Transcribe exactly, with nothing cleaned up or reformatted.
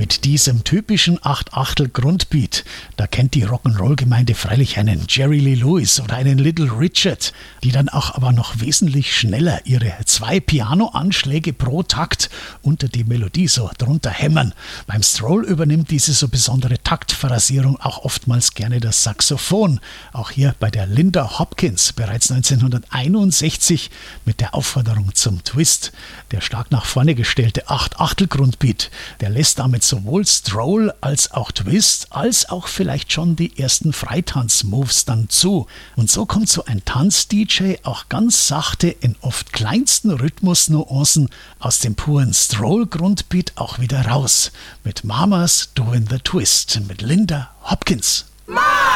Mit diesem typischen Acht-Achtel-Grundbeat, da kennt die Rock'n'Roll-Gemeinde freilich einen Jerry Lee Lewis oder einen Little Richard, die dann auch aber noch wesentlich schneller ihre zwei Piano-Anschläge pro Takt unter die Melodie so drunter hämmern. Beim Stroll übernimmt diese so besondere Taktphrasierung auch oftmals gerne das Saxophon. Auch hier bei der Linda Hopkins bereits neunzehnhunderteinundsechzig mit der Aufforderung zum Twist. Der stark nach vorne gestellte Acht-Achtel-Grundbeat, der lässt damit sowohl Stroll als auch Twist, als auch vielleicht schon die ersten Freitanz-Moves dann zu. Und so kommt so ein Tanz-D J auch ganz sachte in oft kleinsten Rhythmusnuancen aus dem puren Stroll-Grundbeat auch wieder raus. Mit Mama's Doing the Twist mit Linda Hopkins.